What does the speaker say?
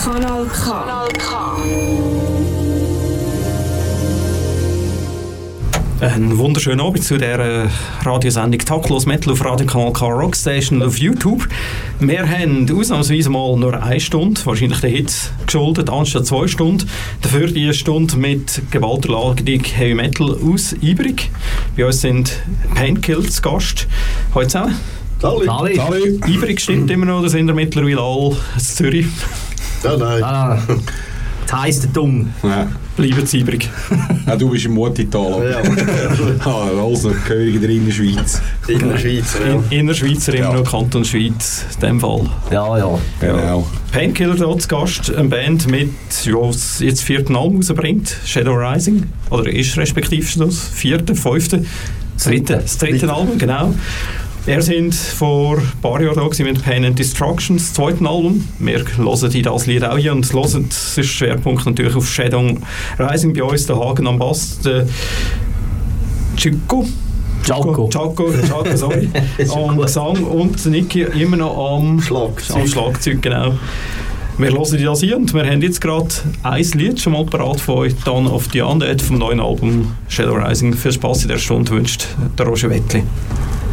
Kanal K. Kanal K. Einen wunderschönen Abend zu der Radiosendung Taktlos Metal auf Radio Kanal K Rockstation auf YouTube. Wir haben ausnahmsweise mal nur 1 Stunde, wahrscheinlich der Hit geschuldet, anstatt 2 Stunden. Dafür die Stunde mit geballter Ladung Heavy Metal aus Ibrig. Bei uns sind Painkiller zu Gast. Hallo zusammen. Hallo. Ibrig stimmt immer noch, da sind wir mittlerweile alle in Zürich. Ja, nein. Das heisst der Dumm. Ja. Bleiben Sie Ibrig. Ja, du bist im Mutital. Ja. Also, gehörig in der Innerschweiz. Innerschweizer, ja. Innerschweizer, immer Ja. noch Kanton Schweiz, in dem Fall. Ja. Genau. Painkiller hier zu Gast, eine Band mit, was jetzt 4. Album rausbringt, Shadow Rising, oder ist respektive das 4., 5., das dritte Album, genau. Wir sind vor ein paar Jahren da gewesen mit Pain and Destruction, das 2. Album. Wir hören in das Lied auch hier und hören, das ist Schwerpunkt natürlich auf Shadow Rising. Bei uns der Hagen am Bass, der Chaco, sorry, am Gesang und Niki immer noch am Schlagzeug, genau. Wir hören das hier und wir haben jetzt gerade ein Lied schon mal parat von euch, Dawn of the Undead vom neuen Album Shadow Rising. Viel Spass in der Stunde wünscht der Roger Wettli.